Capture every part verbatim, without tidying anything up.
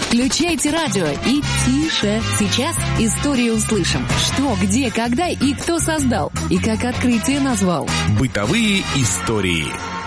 Включайте радио и тише. Сейчас историю услышим. Что, где, когда и кто создал. И как открытие назвал. Бытовые истории.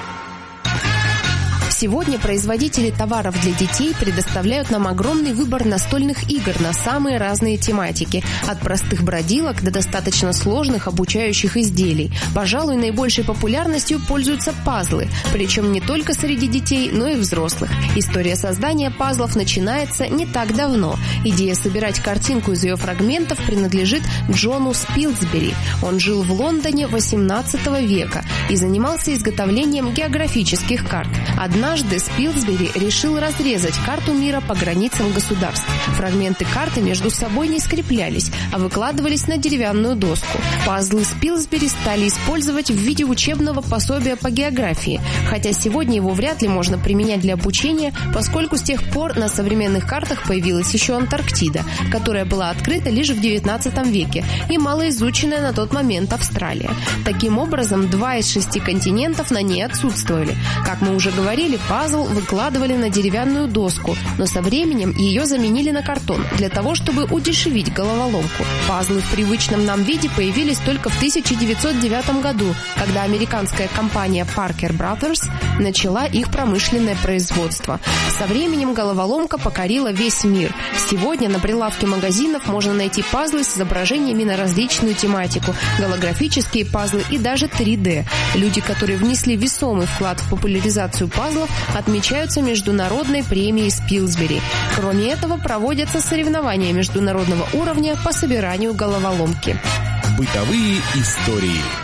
Сегодня производители товаров для детей предоставляют нам огромный выбор настольных игр на самые разные тематики, от простых бродилок до достаточно сложных обучающих изделий. Пожалуй, наибольшей популярностью пользуются пазлы, причем не только среди детей, но и взрослых. История создания пазлов начинается не так давно. Идея собирать картинку из ее фрагментов принадлежит Джону Спилсбери. Он жил в Лондоне восемнадцатого века и занимался изготовлением географических карт. Одна Однажды Спилсбери решил разрезать карту мира по границам государств. Фрагменты карты между собой не скреплялись, а выкладывались на деревянную доску. Пазлы Спилсбери стали использовать в виде учебного пособия по географии, хотя сегодня его вряд ли можно применять для обучения, поскольку с тех пор на современных картах появилась еще Антарктида, которая была открыта лишь в девятнадцатом веке, и малоизученная на тот момент Австралия. Таким образом, два из шести континентов на ней отсутствовали. Как мы уже говорили, пазл выкладывали на деревянную доску, но со временем ее заменили на картон для того, чтобы удешевить головоломку. Пазлы в привычном нам виде появились только в тысяча девятьсот девятом году, когда американская компания Parker Brothers начала их промышленное производство. Со временем головоломка покорила весь мир. Сегодня на прилавке магазинов можно найти пазлы с изображениями на различную тематику, голографические пазлы и даже три дэ. Люди, которые внесли весомый вклад в популяризацию пазлов, отмечаются международной премией Спилсбери. Кроме этого, проводятся соревнования международного уровня по собиранию головоломки. Бытовые истории.